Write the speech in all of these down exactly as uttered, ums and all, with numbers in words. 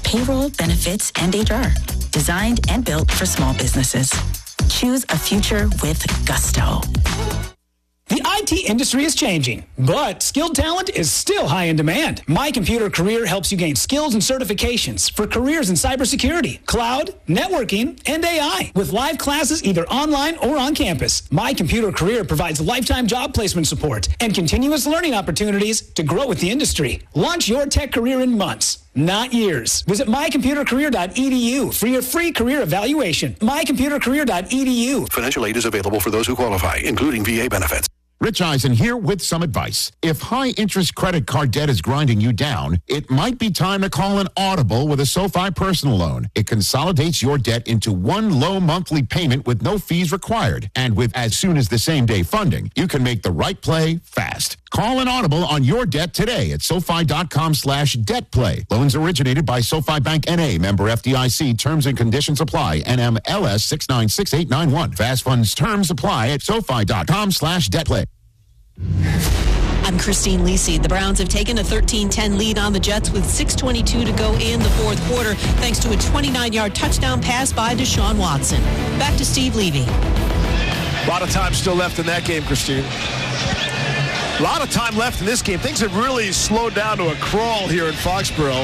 payroll, benefits, and H R. Designed and built for small businesses. Choose a future with gusto. The I T industry is changing, but skilled talent is still high in demand. My Computer Career helps you gain skills and certifications for careers in cybersecurity, cloud, networking, and A I. With live classes either online or on campus, My Computer Career provides lifetime job placement support and continuous learning opportunities to grow with the industry. Launch your tech career in months, not years. Visit my computer career dot e d u for your free career evaluation. my computer career dot e d u. Financial aid is available for those who qualify, including V A benefits. Rich Eisen here with some advice. If high-interest credit card debt is grinding you down, it might be time to call an audible with a SoFi personal loan. It consolidates your debt into one low monthly payment with no fees required. And with as soon as the same-day funding, you can make the right play fast. Call an audible on your debt today at SoFi.com slash debt play. Loans originated by SoFi Bank N A, member F D I C. Terms and conditions apply. N M L S six nine six eight nine one. Fast funds terms apply at SoFi.com slash debt play. I'm Christine Lisi. The Browns have taken a thirteen ten lead on the Jets with six twenty-two to go in the fourth quarter, thanks to a twenty-nine-yard touchdown pass by Deshaun Watson. Back to Steve Levy. A lot of time still left in that game, Christine. A lot of time left in this game. Things have really slowed down to a crawl here in Foxborough.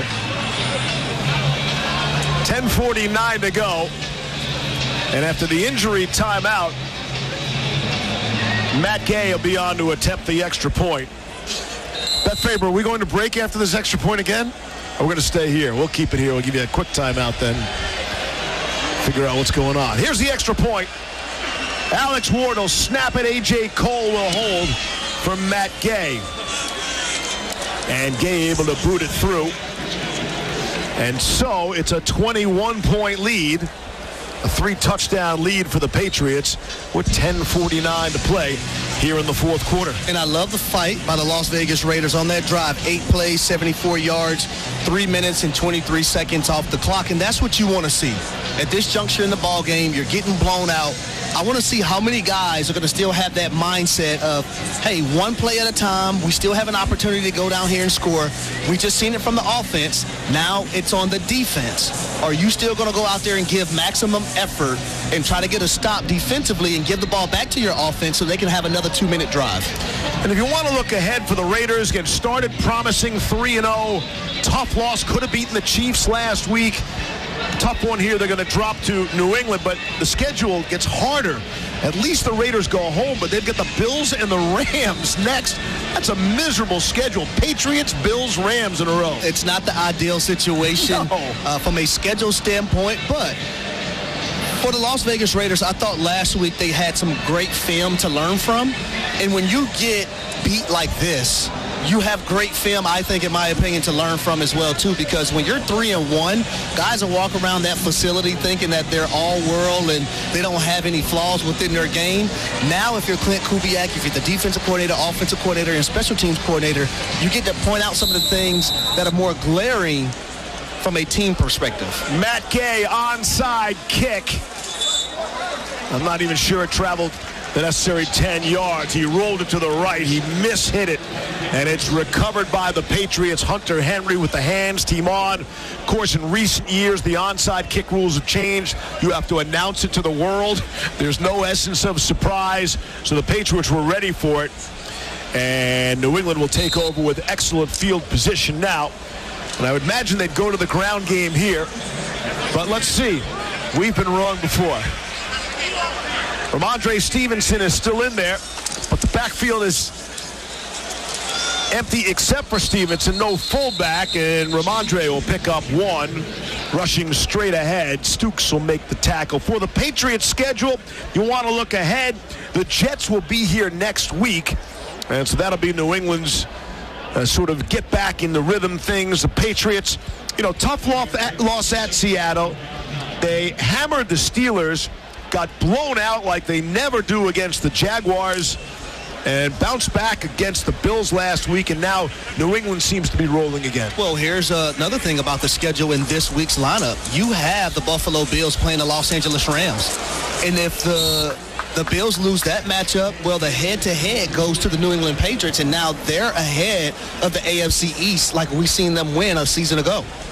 ten forty-nine to go. And after the injury timeout, Matt Gay will be on to attempt the extra point. Beth Faber, are we going to break after this extra point again? Or we're going to stay here? We'll keep it here. We'll give you a quick timeout then. Figure out what's going on. Here's the extra point. Alex Ward will snap it. A J Cole will hold from Matt Gay. And Gay able to boot it through. And so it's a twenty-one point lead. A three-touchdown lead for the Patriots with ten forty-nine to play here in the fourth quarter. And I love the fight by the Las Vegas Raiders on that drive. Eight plays, seventy-four yards, three minutes and twenty-three seconds off the clock. And that's what you want to see. At this juncture in the ball game, you're getting blown out. I want to see how many guys are going to still have that mindset of, hey, one play at a time. We still have an opportunity to go down here and score. We just seen it from the offense. Now it's on the defense. Are you still going to go out there and give maximum effort and try to get a stop defensively and give the ball back to your offense so they can have another two-minute drive? And if you want to look ahead for the Raiders, get started promising three and oh. Tough loss, could have beaten the Chiefs last week. Tough one here. They're going to drop to New England, but the schedule gets harder. At least the Raiders go home, but they've got the Bills and the Rams next. That's a miserable schedule. Patriots, Bills, Rams in a row. It's not the ideal situation no. uh, from a schedule standpoint, but for the Las Vegas Raiders, I thought last week they had some great film to learn from. And when you get beat like this, you have great film, I think, in my opinion, to learn from as well, too, because when you're three and one, guys will walk around that facility thinking that they're all world and they don't have any flaws within their game. Now, if you're Clint Kubiak, if you're the defensive coordinator, offensive coordinator, and special teams coordinator, you get to point out some of the things that are more glaring from a team perspective. Matt Gay, onside kick. I'm not even sure it traveled the necessary ten yards. He rolled it to the right. He mishit it. And it's recovered by the Patriots. Hunter Henry with the hands team on. Of course, in recent years, the onside kick rules have changed. You have to announce it to the world. There's no essence of surprise. So the Patriots were ready for it. And New England will take over with excellent field position now. And I would imagine they'd go to the ground game here. But let's see. We've been wrong before. Ramondre Stevenson is still in there, but the backfield is empty except for Stevenson. No fullback, and Ramondre will pick up one, rushing straight ahead. Stukes will make the tackle. For the Patriots schedule, you want to look ahead. The Jets will be here next week, and so that'll be New England's uh, sort of get back in the rhythm things. The Patriots, you know, tough loss at, loss at Seattle. They hammered the Steelers, got blown out like they never do against the Jaguars, and bounced back against the Bills last week, and now New England seems to be rolling again. Well, here's uh, another thing about the schedule in this week's lineup. You have the Buffalo Bills playing the Los Angeles Rams. And if the the Bills lose that matchup, well, the head-to-head goes to the New England Patriots, and now they're ahead of the A F C East like we seen them win a season ago.